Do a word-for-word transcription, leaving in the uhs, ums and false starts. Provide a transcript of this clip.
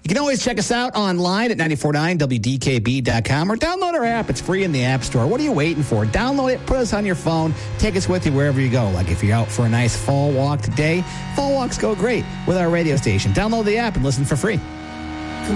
You can always check us out online at nine four nine W D K B dot com or download our app. It's free in the App Store. What are you waiting for? Download it, put us on your phone, take us with you wherever you go. Like if you're out for a nice fall walk today, fall walks go great with our radio station. Download the app and listen for free.